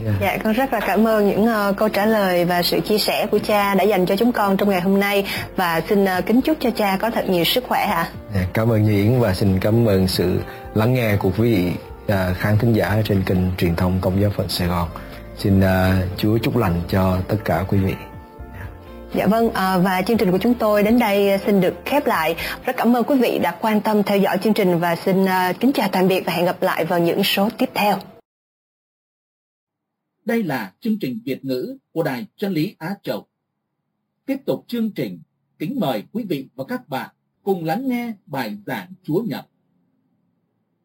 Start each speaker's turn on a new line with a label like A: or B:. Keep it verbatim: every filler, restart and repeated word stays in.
A: Yeah.
B: Dạ, con rất là cảm ơn những uh, câu trả lời và sự chia sẻ của cha đã dành cho chúng con trong ngày hôm nay, và xin uh, kính chúc cho cha có thật nhiều sức khỏe ạ.
A: Yeah, cảm ơn Như Yến và xin cảm ơn sự lắng nghe của quý vị uh, khán thính giả trên kênh truyền thông Công giáo Phận Sài Gòn. Xin uh, Chúa chúc lành cho tất cả quý vị.
B: Dạ vâng, à, và chương trình của chúng tôi đến đây xin được khép lại. Rất cảm ơn quý vị đã quan tâm theo dõi chương trình, và xin uh, kính chào tạm biệt và hẹn gặp lại vào những số tiếp theo.
C: Đây là chương trình Việt ngữ của Đài Chân lý Á Châu. Tiếp tục chương trình, kính mời quý vị và các bạn cùng lắng nghe bài giảng Chúa Nhật